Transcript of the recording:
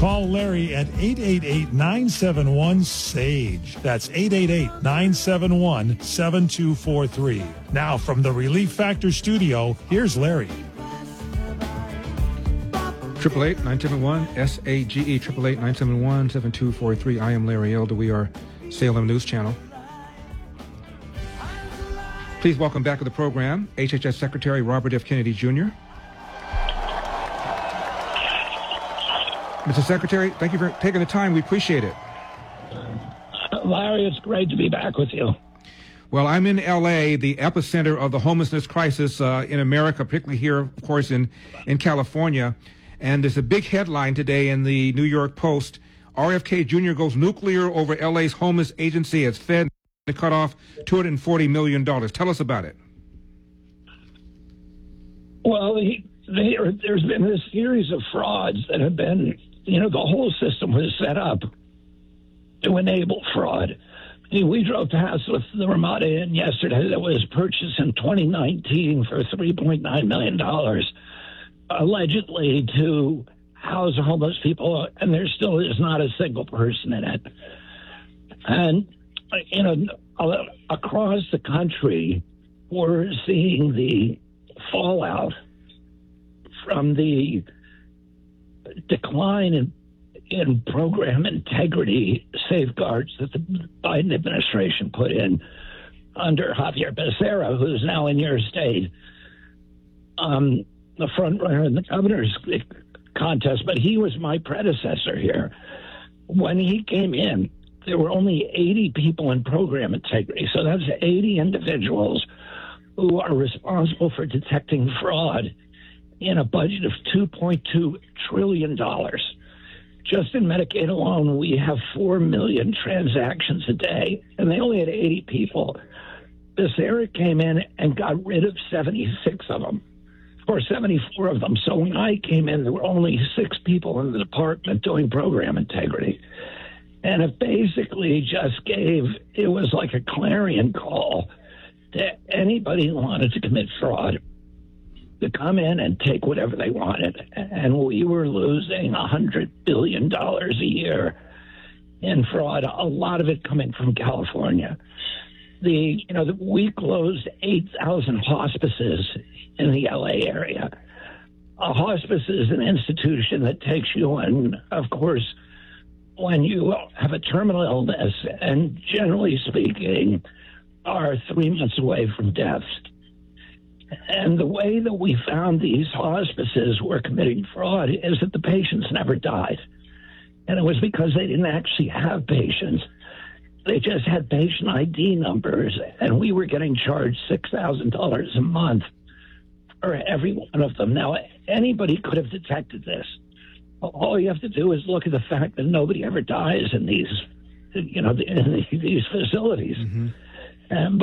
Call Larry at 888-971-SAGE. That's 888-971-7243. Now, from the Relief Factor studio, here's Larry. 888-971-SAGE, 888-971-7243. I am Larry Elder. We are Salem News Channel. Please welcome back to the program HHS Secretary Robert F. Kennedy, Jr. Mr. Secretary, thank you for taking the time. We appreciate it. Larry, it's great to be back with you. Well, I'm in L.A., the epicenter of the homelessness crisis in America, particularly here, of course, in California. And there's a big headline today in the New York Post. RFK Jr. goes nuclear over L.A.'s homeless agency as Fed to cut off $240 million. Tell us about it. Well, there's been a series of frauds that have been, the whole system was set up to enable fraud. We drove past with the Ramada Inn yesterday that was purchased in 2019 for $3.9 million, allegedly to house homeless people, and there still is not a single person in it. And, across the country, we're seeing the fallout from the decline in program integrity safeguards that the Biden administration put in under Javier Becerra, who's now in your state, the front runner in the governor's contest. But he was my predecessor here. When he came in, there were only 80 people in program integrity. So that's 80 individuals who are responsible for detecting fraud in a budget of $2.2 trillion. Just in Medicaid alone, we have 4 million transactions a day, and they only had 80 people. Becerra came in and got rid of 76 of them, or 74 of them. So when I came in, there were only 6 people in the department doing program integrity. And it basically just it was like a clarion call to anybody who wanted to commit fraud to come in and take whatever they wanted. And we were losing $100 billion a year in fraud, a lot of it coming from California. We closed 8,000 hospices in the LA area. A hospice is an institution that takes you in, of course, when you have a terminal illness, and generally speaking, are 3 months away from death. And the way that we found these hospices were committing fraud is that the patients never died. And it was because they didn't actually have patients. They just had patient ID numbers, and we were getting charged $6,000 a month for every one of them. Now, anybody could have detected this. All you have to do is look at the fact that nobody ever dies in these, in these facilities. Mm-hmm.